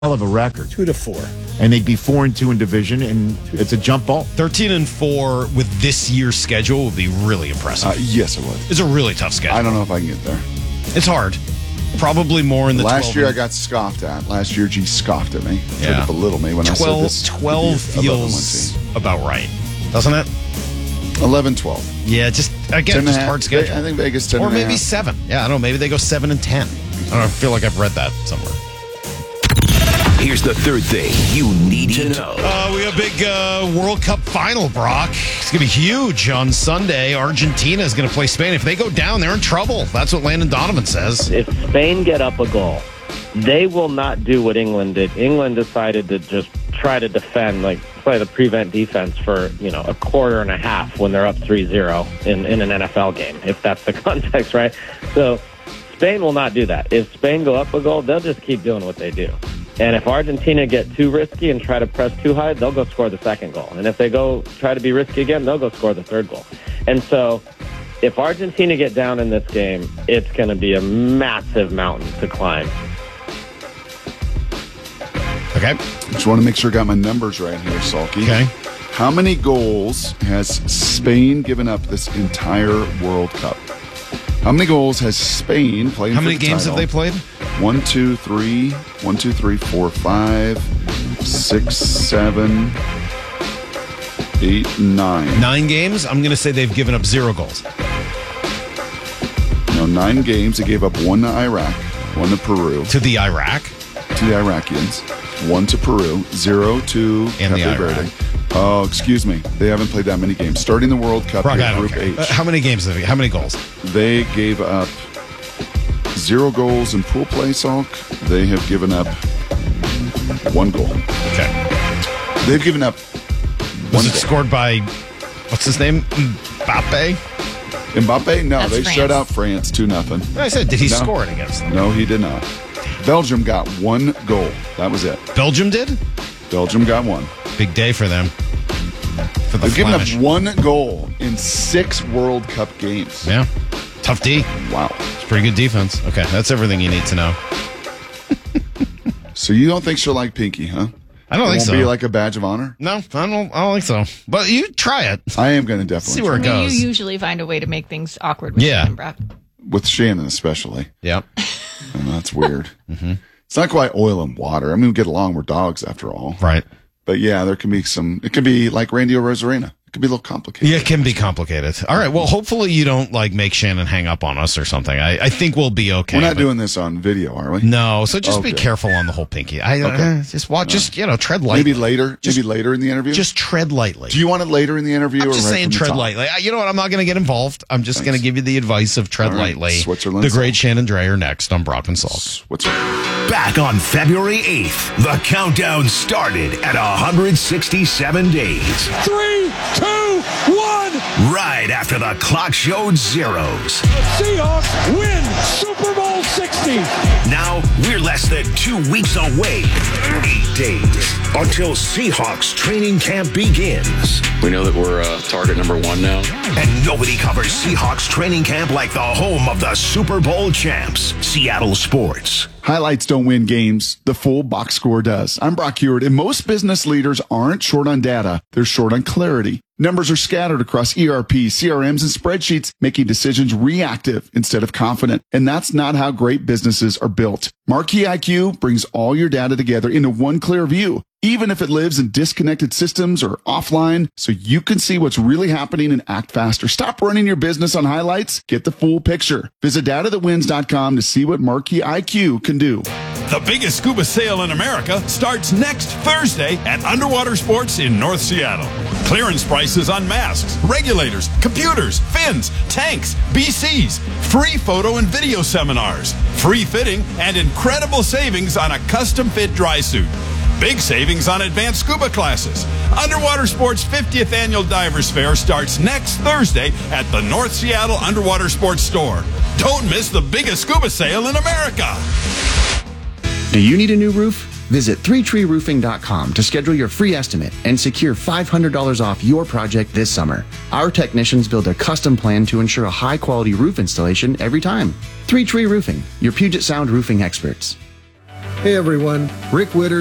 of a record. 2-4. And they'd be 4-2 in division, and it's a jump ball. 13-4 with this year's schedule would be really impressive. Yes, it would. It's a really tough schedule. I don't know if I can get there. It's hard. Probably more in the Last year I got scoffed at. Last year G scoffed at me. Tried to belittle me when I said this. 12 feels about right, doesn't it? 11-12. Yeah, just again, just hard schedule. I think Vegas 10 or maybe 7. Yeah, I don't know. Maybe they go 7-10. I don't know. I feel like I've read that somewhere. Here's the third thing you need to know. We got a big World Cup final, Brock. It's going to be huge on Sunday. Argentina is going to play Spain. If they go down, they're in trouble. That's what Landon Donovan says. If Spain get up a goal, they will not do what England did. England decided to just try to defend, like play the prevent defense for, a quarter and a half when they're up 3-0 in an NFL game, if that's the context, right? So Spain will not do that. If Spain go up a goal, they'll just keep doing what they do. And if Argentina get too risky and try to press too high, they'll go score the second goal. And if they go try to be risky again, they'll go score the third goal. And so if Argentina get down in this game, it's going to be a massive mountain to climb. Okay. Just want to make sure I got my numbers right here, Sulky. Okay. How many goals has Spain given up this entire World Cup? How many goals has Spain played? How many games have they played? 1, 2, 3, 4, 5, 6, 7, 8, 9. 9 games? I'm going to say they've given up 0 goals. No, 9 games. They gave up 1 to Iraq, 1 to Peru. To the Iraq? To the Iraqians. 1 to Peru, 0 to Cape Verde. Oh, excuse me. They haven't played that many games. Starting the World Cup in Group H. How many games? How many goals? They gave up 0 goals in pool play, Salk. They have given up 1 goal. Okay. They've given up 1 Was it goal. scored by, what's his name? Mbappe? Mbappe? No, That's they France. shut out France 2-0. I said, did he score it against them? No, he did not. Belgium got 1 goal. That was it. Belgium did? Belgium got 1. Big day for them. For the They've given up Flemish. 1 goal in 6 World Cup games. Yeah. Tough D. Wow. It's pretty good defense. Okay, that's everything you need to know. So you don't think she'll like Pinky, huh? I don't think so. Won't be like a badge of honor? No, I don't think so. But you try it. I am going to definitely See where it try. goes. You usually find a way to make things awkward with Yeah. Shannon Brock. With Shannon especially. Yep. And that's weird. It's not quite oil and water. I mean, we get along. We're dogs after all. Right. But yeah, there can be it could be like Randy Rosarena. It could be a little complicated. Yeah, it can be complicated. All right. Well, hopefully you don't make Shannon hang up on us or something. I think we'll be okay. We're not doing this on video, are we? No. So just be Okay. careful on the whole Pinky. Just watch. Just tread lightly. Maybe later. Maybe later in the interview. Just tread lightly. Do you want it later in the interview? I'm or just right saying from the tread top? lightly. You know what? I'm not going to get involved. I'm just going to give you the advice of tread All right. lightly. Switzerland The great salt. Shannon Dreyer next on Brock and Salk. What's Back on February 8th, the countdown started at 167 days. 3, 2, 1. Right after the clock showed zeros. Seahawks win Super Bowl 60. Now we're less than 2 weeks away. 8 days until Seahawks training camp begins. We know that we're target number 1 now. And nobody covers Seahawks training camp like the home of the Super Bowl champs, Seattle Sports. Highlights don't win games. The full box score does. I'm Brock Heward, and most business leaders aren't short on data. They're short on clarity. Numbers are scattered across ERP, CRMs, and spreadsheets, making decisions reactive instead of confident. And that's not how great businesses are built. Marquee IQ brings all your data together into one clear view, even if it lives in disconnected systems or offline, so you can see what's really happening and act faster. Stop running your business on highlights. Get the full picture. Visit datathatwins.com to see what Marquee IQ can do. The biggest scuba sale in America starts next Thursday at Underwater Sports in North Seattle. Clearance prices on masks, regulators, computers, fins, tanks, BCs, free photo and video seminars, free fitting, and incredible savings on a custom fit dry suit. Big savings on advanced scuba classes. Underwater Sports 50th Annual Divers Fair starts next Thursday at the North Seattle Underwater Sports Store. Don't miss the biggest scuba sale in America. Do you need a new roof? Visit 3treeroofing.com to schedule your free estimate and secure $500 off your project this summer. Our technicians build a custom plan to ensure a high-quality roof installation every time. 3 Tree Roofing, your Puget Sound roofing experts. Hey everyone, Rick Witter